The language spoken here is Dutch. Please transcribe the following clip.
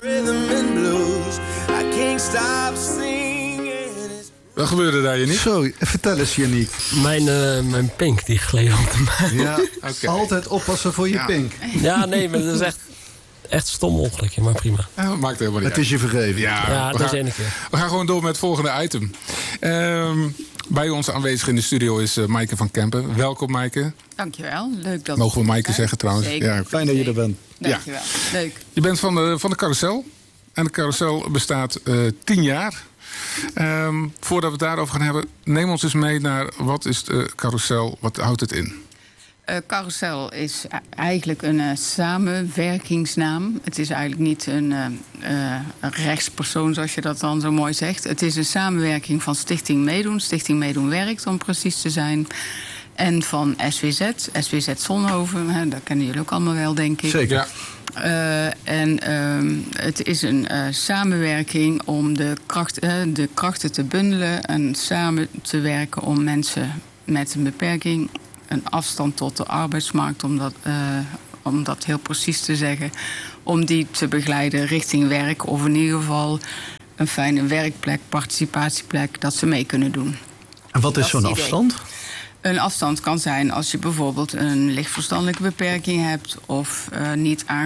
Wat gebeurde daar, Yannick? Zo, vertel eens, Yannick. Mijn pink, die gleed op de maan. Ja, altijd oppassen voor je pink. Ja, nee, maar dat is echt stom ongelukje, maar prima. Ja, maakt helemaal niet Het is je vergeven. Ja, dat is één keer. We gaan gewoon door met het volgende item. Bij ons aanwezig in de studio is Maaike van Kempen. Welkom, Maaike. Dankjewel. Leuk dat Mogen we Maaike zeggen trouwens? Zeker. Ja. Fijn dat je er bent. Dankjewel. Leuk. Je bent van de carousel. En de carousel bestaat 10 jaar. Voordat we het daarover gaan hebben, neem ons eens mee naar wat is de carousel, wat houdt het in? Carousel is eigenlijk een samenwerkingsnaam. Het is eigenlijk niet een rechtspersoon, zoals je dat dan zo mooi zegt. Het is een samenwerking van Stichting Meedoen. Stichting Meedoen Werkt, om precies te zijn. En van SWZ Zonhoven. Dat kennen jullie ook allemaal wel, denk ik. Zeker. Ja. Het is een samenwerking om de krachten te bundelen en samen te werken om mensen met een beperking een afstand tot de arbeidsmarkt, om dat heel precies te zeggen, om die te begeleiden richting werk of in ieder geval een fijne werkplek, participatieplek, dat ze mee kunnen doen. En wat is zo'n Dat is het idee. afstand? Een afstand kan zijn als je bijvoorbeeld een lichtverstandelijke beperking hebt of niet